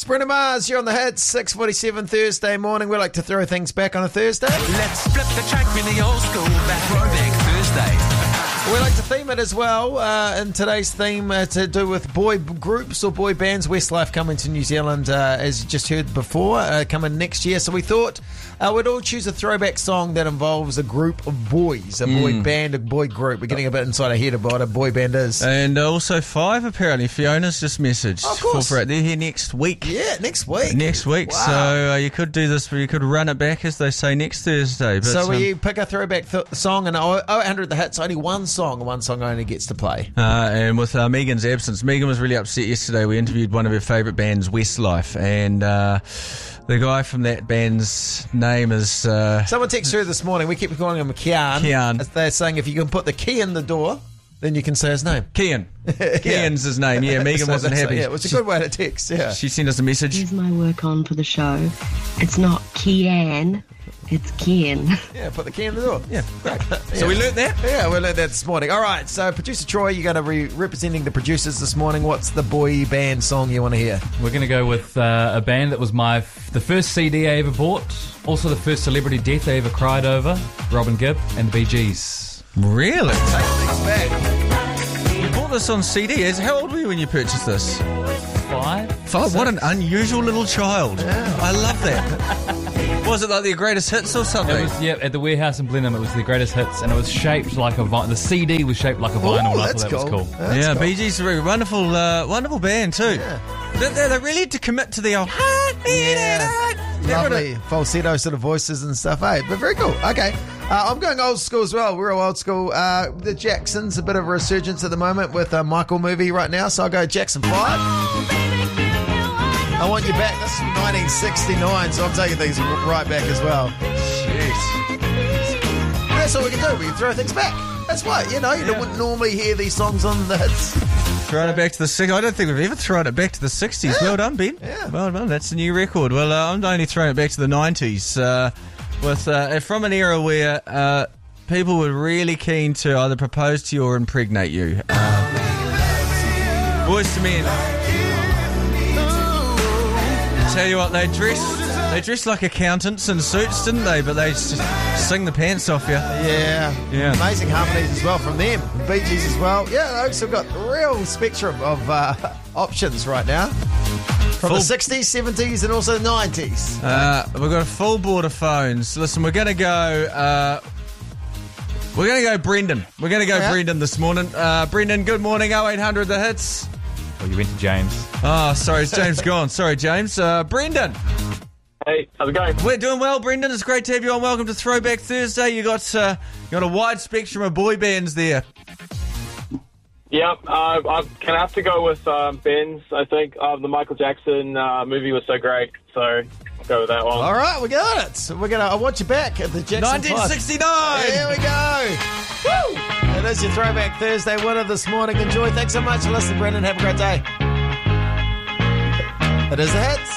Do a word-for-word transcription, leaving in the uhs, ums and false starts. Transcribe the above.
It's Brendan Mars. You're on the hits. six forty-seven Thursday morning. We like to throw things back on a Thursday. Let's flip the track in the old school back throwback Thursday. We like to theme it as well. Uh, and today's theme uh, to do with boy groups or boy bands. Westlife coming to New Zealand, uh, as you just heard before, uh, coming next year. So we thought uh, we'd all choose a throwback song that involves a group of boys, a boy mm. band, a boy group. We're getting a bit inside our head about what a boy band is. And also five, apparently. Fiona's just messaged. Oh, of course. For, for, they're here next week. Yeah, next week. Next week. Wow. So uh, you could do this, you could run it back, as they say, next Thursday. But, so um, you pick a throwback th- song, and oh eight hundred the hits, only one song, one song only gets to play. Uh, and with uh, Megan's absence, Megan was really upset yesterday. We interviewed one of her favourite bands, Westlife, and uh, the guy from that band's name is... Uh, Someone texted her this morning. We keep calling him Kian. Kian. They're saying if you can put the key in the door, then you can say his name. Kian. Kian's his name. Yeah, Megan so wasn't happy. Yeah, it's a good way to text, yeah. She sent us a message. Here's my work on for the show. It's not Kian, it's Kian. Yeah, put the key in the door. Yeah, great. Yeah. So we learnt that? Yeah, we learnt that this morning. All right, so producer Troy, you're going to be representing the producers this morning. What's the boy band song you want to hear? We're going to go with uh, a band that was my f- the first C D I ever bought, also the first celebrity death I ever cried over, Robin Gibb and the Bee Gees. Really? Take things back. You bought this on C D. How old were you when you purchased this? Five? Five? Six. What an unusual little child. Yeah. I love that. Was it like their greatest hits or something? It was, yeah, at the warehouse in Blenheim, it was the greatest hits, and it was shaped like a vinyl. The C D was shaped like a vinyl, Ooh, and I that's thought that cool. was cool. That's yeah, cool. Bee Gees are a wonderful, uh, wonderful band too. Yeah. They, they, they really had to commit to the old... Yeah. Lovely falsetto sort of voices and stuff, eh? But very cool. Okay. Uh, I'm going old school as well. Real old school. Uh, the Jacksons, a bit of a resurgence at the moment with a Michael movie right now, so I'll go Jackson five. I Want You Back. This is nineteen sixty-nine, so I'm taking things right back as well. Jeez. That's all we can do. We can throw things back. That's why, you know, you Yeah. wouldn't normally hear these songs on the hits. Throwing it back to the sixties. I don't think we've ever thrown it back to the sixties. Yeah. Well done, Ben. Yeah. Well done. That's a new record. Well, uh, I'm only throwing it back to the nineties. Uh, with uh, from an era where uh, people were really keen to either propose to you or impregnate you. Uh, Boys to Men. Tell you what, they dress they dress like accountants in suits, didn't they? But they just sing the pants off you. Yeah. Yeah. Amazing harmonies as well from them. Bee Gees as well. Yeah, Oaks have got a real spectrum of uh, options right now. From Full- the sixties, seventies and also nineties. Uh, we've got a full board of phones. Listen, we're going to go... Uh, we're going to go Brendan. We're going to go Yeah. Brendan this morning. Uh, Brendan, good morning. oh eight hundred the hits. Oh, you went to James. Oh, sorry, is James gone? Sorry, James. Uh, Brendan. Hey, how's it going? We're doing well, Brendan. It's great to have you on. Welcome to Throwback Thursday. You got uh, you got a wide spectrum of boy bands there. Yep, uh, I'm gonna have to go with um, Ben's. I think uh, the Michael Jackson uh, movie was so great, so I'll go with that one. All right, we got it. So we're gonna. I want you back at the Jackson nineteen Five. sixty-nine. Here we go. Woo! It is your Throwback Thursday winner this morning. Enjoy. Thanks so much for listening, Brendan. Have a great day. It is the hits.